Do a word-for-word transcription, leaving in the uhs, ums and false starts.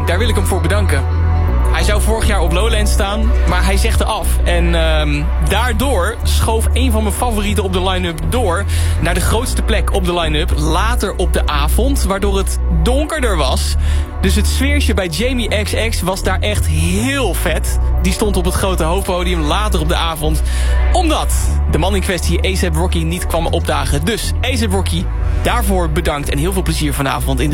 daar wil ik hem voor bedanken. Hij zou vorig jaar op Lowlands staan, maar hij zegde af. En uh, daardoor schoof een van mijn favorieten op de line-up door naar de grootste plek op de line-up later op de avond, waardoor het donkerder was. Dus het sfeertje bij Jamie X X was daar echt heel vet. Die stond op het grote hoofdpodium later op de avond, omdat de man in kwestie A$AP Rocky niet kwam opdagen. Dus A$AP Rocky, daarvoor bedankt en heel veel plezier vanavond in de